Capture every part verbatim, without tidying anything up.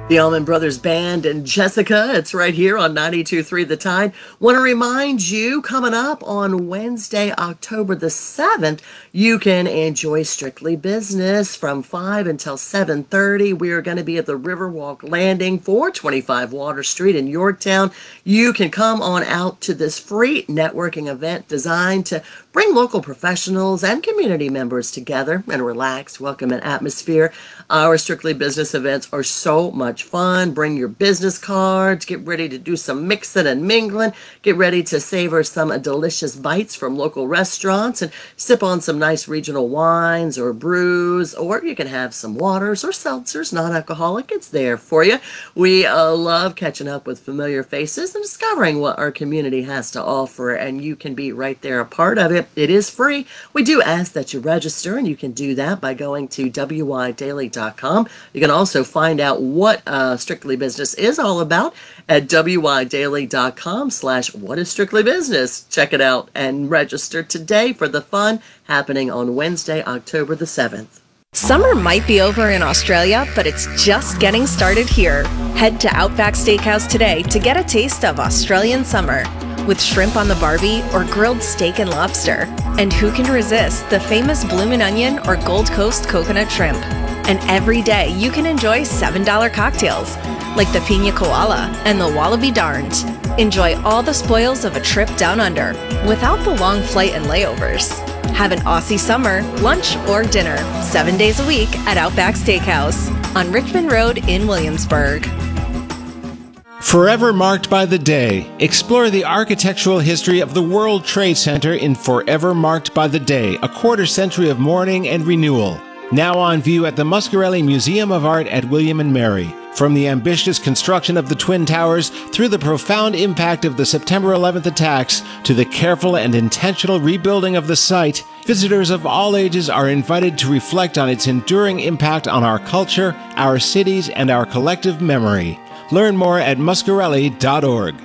The Allman Brothers Band and Jessica. It's right here on ninety-two point three The Tide. Want to remind you, coming up on Wednesday, October the seventh, you can enjoy Strictly Business from five until seven thirty. We are going to be at the Riverwalk Landing, four twenty-five Water Street in Yorktown. You can come on out to this free networking event designed to bring local professionals and community members together in a relaxed, welcoming atmosphere. Our Strictly Business events are so much fun. Bring your business cards, get ready to do some mixing and mingling, get ready to savor some delicious bites from local restaurants and sip on some nice regional wines or brews, or you can have some waters or seltzers, non-alcoholic. It's there for you. We uh, love catching up with familiar faces and discovering what our community has to offer, and you can be right there a part of it. It is free. We do ask that you register, and you can do that by going to w y daily dot com. You can also find out what uh, Strictly Business is all about at w y daily dot com slash what is Strictly Business. Check it out and register today for the fun happening on Wednesday, October the seventh. Summer might be over in Australia, but it's just getting started here. Head to Outback Steakhouse today to get a taste of Australian summer with shrimp on the barbie or grilled steak and lobster. And who can resist the famous bloomin' onion or Gold Coast coconut shrimp? And every day you can enjoy seven dollar cocktails like the Pina Koala and the Wallaby Darned. Enjoy all the spoils of a trip down under without the long flight and layovers. Have an Aussie summer, lunch or dinner, seven days a week at Outback Steakhouse on Richmond Road in Williamsburg. Forever Marked by the Day. Explore the architectural history of the World Trade Center in Forever Marked by the Day, a quarter century of mourning and renewal. Now on view at the Muscarelli Museum of Art at William and Mary. From the ambitious construction of the Twin Towers through the profound impact of the September eleventh attacks to the careful and intentional rebuilding of the site, visitors of all ages are invited to reflect on its enduring impact on our culture, our cities, and our collective memory. Learn more at muscarelli dot org.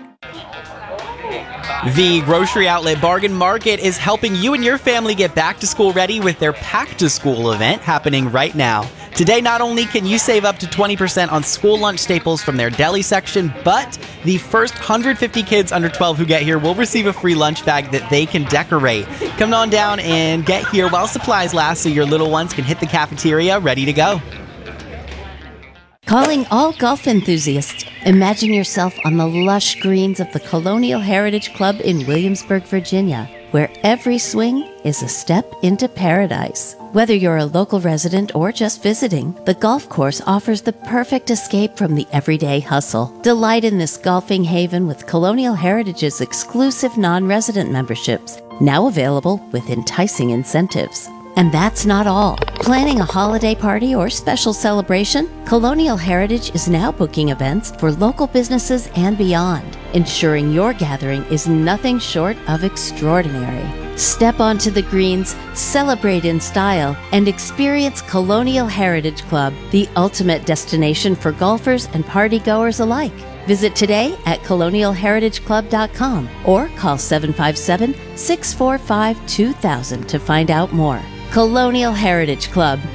The Grocery Outlet Bargain Market is helping you and your family get back to school ready with their Pack to School event happening right now. Today, not only can you save up to twenty percent on school lunch staples from their deli section, but the first one hundred fifty kids under twelve who get here will receive a free lunch bag that they can decorate. Come on down and get here while supplies last so your little ones can hit the cafeteria ready to go. Calling all golf enthusiasts. Imagine yourself on the lush greens of the Colonial Heritage Club in Williamsburg, Virginia, where every swing is a step into paradise. Whether you're a local resident or just visiting, the golf course offers the perfect escape from the everyday hustle. Delight in this golfing haven with Colonial Heritage's exclusive non-resident memberships, now available with enticing incentives. And that's not all. Planning a holiday party or special celebration? Colonial Heritage is now booking events for local businesses and beyond, ensuring your gathering is nothing short of extraordinary. Step onto the greens, celebrate in style, and experience Colonial Heritage Club, the ultimate destination for golfers and partygoers alike. Visit today at colonial heritage club dot com or call seven five seven, six four five, two thousand to find out more. Colonial Heritage Club,